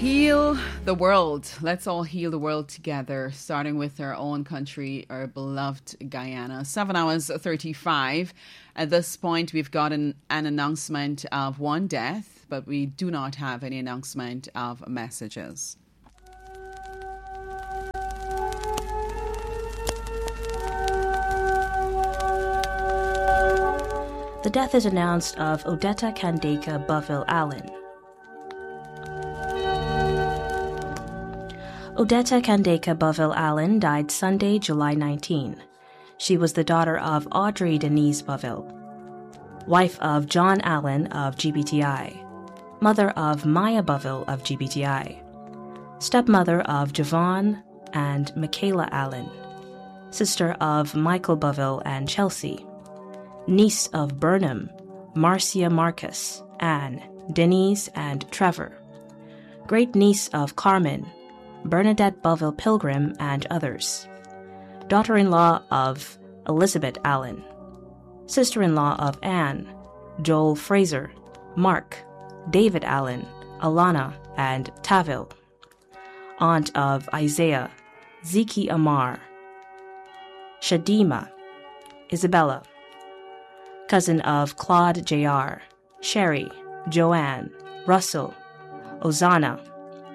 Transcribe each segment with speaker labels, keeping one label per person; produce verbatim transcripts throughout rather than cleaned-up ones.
Speaker 1: Heal the world. Let's all heal the world together, starting with our own country, our beloved Guyana. Seven hours thirty-five. At this point, we've got an, an announcement of one death, but we do not have any announcement of messages.
Speaker 2: The death is announced of Odetta Kandeka Boville Allen. Odetta Kandeka Boville Allen died Sunday, July nineteenth. She was the daughter of Audrey Denise Boville, wife of John Allen of G B T I, mother of Maya Boville of G B T I, stepmother of Javon and Michaela Allen, sister of Michael Boville and Chelsea, niece of Burnham, Marcia Marcus, Anne, Denise, and Trevor, great-niece of Carmen, Bernadette Boville Pilgrim, and others, daughter-in-law of Elizabeth Allen, sister-in-law of Anne, Joel Fraser, Mark, David Allen, Alana, and Tavil, aunt of Isaiah, Ziki Amar, Shadima, Isabella, cousin of Claude J R, Sherry, Joanne, Russell, Ozana,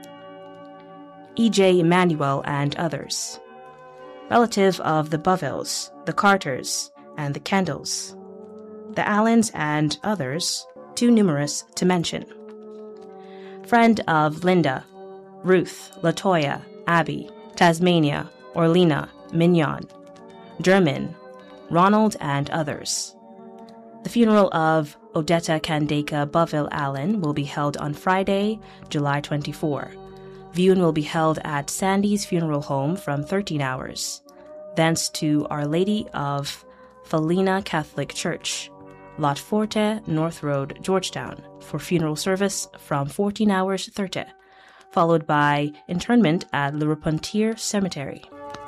Speaker 2: E J Emmanuel, and others, relative of the Bovilles, the Carters, and the Kendalls, the Allens, and others, too numerous to mention. Friend of Linda, Ruth, Latoya, Abby, Tasmania, Orlena, Mignon, German, Ronald, and others. The funeral of Odetta Kandeka Boville Allen will be held on Friday, July twenty-fourth. Viewing will be held at Sandy's Funeral Home from thirteen hours. Thence to Our Lady of Felina Catholic Church, Lot Forte, North Road, Georgetown, for funeral service from fourteen hours thirty, followed by interment at Le Repentir Cemetery.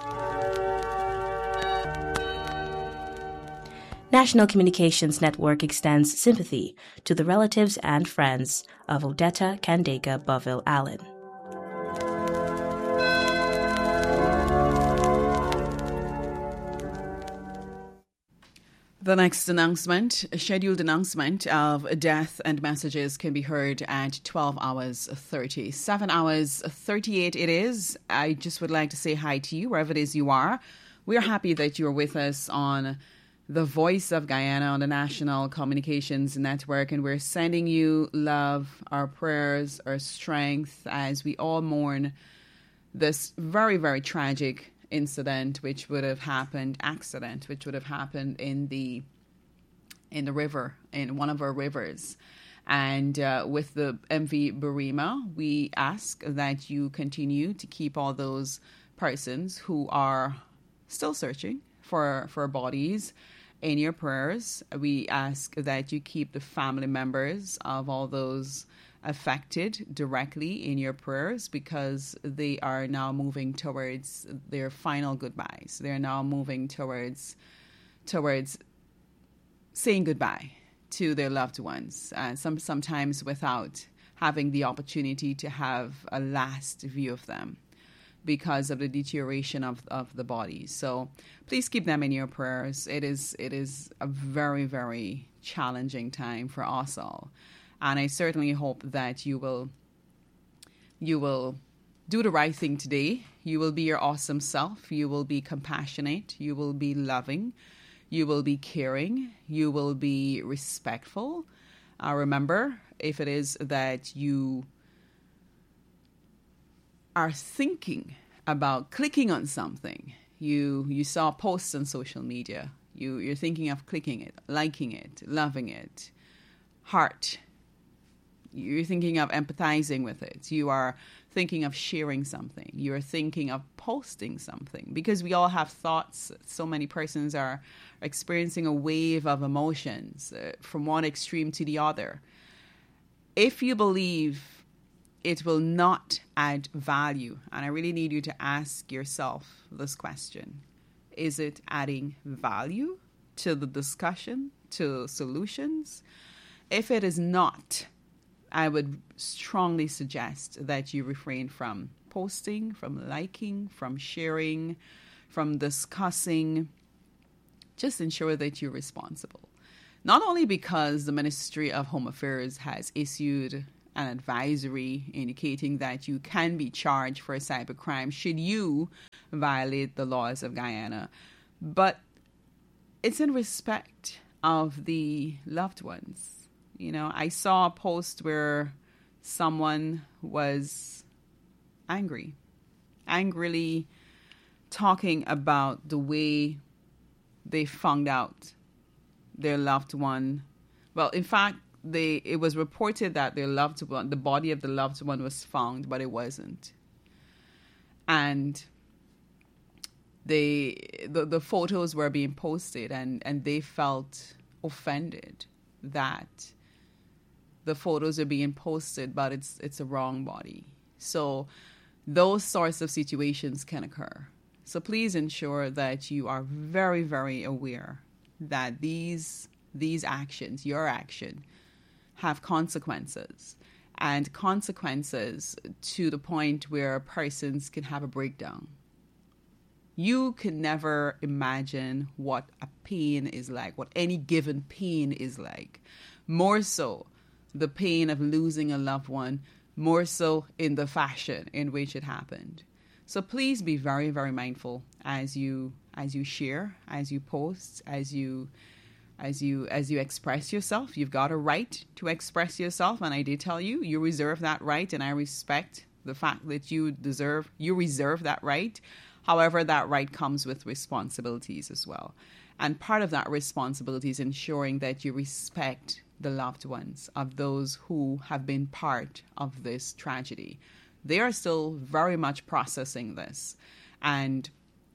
Speaker 2: National Communications Network extends sympathy to the relatives and friends of Odetta Kandeka Boville Allen.
Speaker 1: The next announcement, a scheduled announcement of death and messages can be heard at twelve hours thirty. seven hours thirty-eight it is. I just would like to say hi to you, wherever it is you are. We are happy that you're with us on the Voice of Guyana on the National Communications Network, and we're sending you love, our prayers, our strength as we all mourn this very, very tragic incident which would have happened, accident which would have happened in the in the river, in one of our rivers. And uh, with the M V Burima, we ask that you continue to keep all those persons who are still searching for, for bodies in your prayers. We ask that you keep the family members of all those affected directly in your prayers, because they are now moving towards their final goodbyes. They're now moving towards towards saying goodbye to their loved ones, uh, some sometimes without having the opportunity to have a last view of them because of the deterioration of, of the body. So please keep them in your prayers. It is it is a very, very challenging time for us all. And I certainly hope that you will you will do the right thing today. You will be your awesome self. You will be compassionate. You will be loving. You will be caring. You will be respectful. Uh, remember, if it is that you are thinking about clicking on something, you you saw posts on social media, you, you're thinking of clicking it, liking it, loving it, heart. You're thinking of empathizing with it. You are thinking of sharing something. You're thinking of posting something, because we all have thoughts. So many persons are experiencing a wave of emotions uh, from one extreme to the other. If you believe it will not add value, and I really need you to ask yourself this question: is it adding value to the discussion, to solutions? If it is not, I would strongly suggest that you refrain from posting, from liking, from sharing, from discussing. Just ensure that you're responsible. Not only because the Ministry of Home Affairs has issued an advisory indicating that you can be charged for a cybercrime should you violate the laws of Guyana, but it's in respect of the loved ones. You know, I saw a post where someone was angry, angrily talking about the way they found out their loved one. Well, in fact, they it was reported that their loved one, the body of the loved one was found, but it wasn't. And they the, the photos were being posted, and, and they felt offended that the photos are being posted, but it's it's a wrong body. So those sorts of situations can occur. So please ensure that you are very, very aware that these these actions, your action, have consequences, and consequences to the point where persons can have a breakdown. You can never imagine what a pain is like, what any given pain is like. More so, the pain of losing a loved one, more so in the fashion in which it happened. So please be very, very mindful as you as you share, as you post, as you as you as you express yourself. You've got a right to express yourself, and I did tell you, you reserve that right, and I respect the fact that you deserve you reserve that right. However, that right comes with responsibilities as well. And part of that responsibility is ensuring that you respect the loved ones of those who have been part of this tragedy. They are still very much processing this. And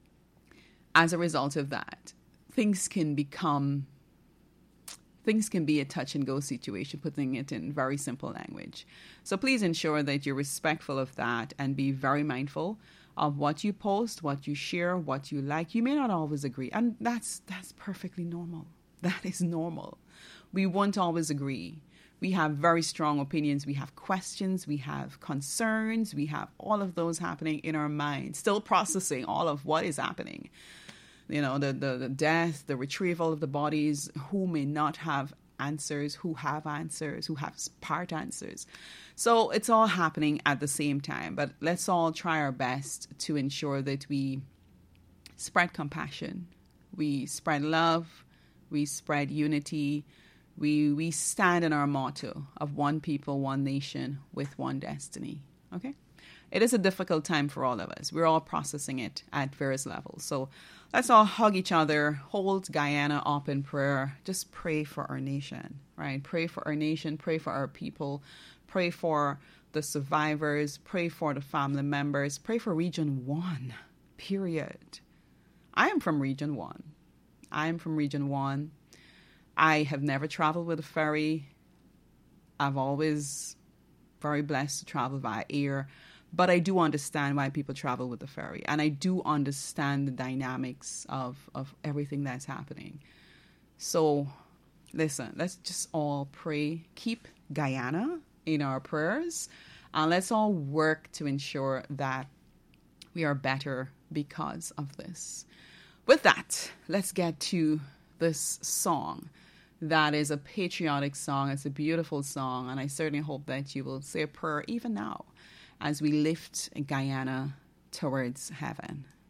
Speaker 1: as a result of that, things can become, things can be a touch and go situation, putting it in very simple language. So please ensure that you're respectful of that and be very mindful of what you post, what you share, what you like. You may not always agree, and that's that's perfectly normal. That is normal. We won't always agree. We have very strong opinions. We have questions. We have concerns. We have all of those happening in our minds, still processing all of what is happening. You know, the, the, the death, the retrieval of the bodies, who may not have answers, who have answers, who have part answers. So it's all happening at the same time. But let's all try our best to ensure that we spread compassion. We spread love. We spread unity. We we stand in our motto of one people, one nation, with one destiny. Okay? It is a difficult time for all of us. We're all processing it at various levels. So let's all hug each other, hold Guyana up in prayer. Just pray for our nation, right? Pray for our nation, pray for our people, pray for the survivors, pray for the family members, pray for Region one, period. I am from Region one. I am from Region one. I have never traveled with a ferry. I've always very blessed to travel via air. But I do understand why people travel with the ferry. And I do understand the dynamics of, of everything that's happening. So, listen, let's just all pray. Keep Guyana in our prayers. And let's all work to ensure that we are better because of this. With that, let's get to this song. That is a patriotic song. It's a beautiful song. And I certainly hope that you will say a prayer even now as we lift Guyana towards heaven.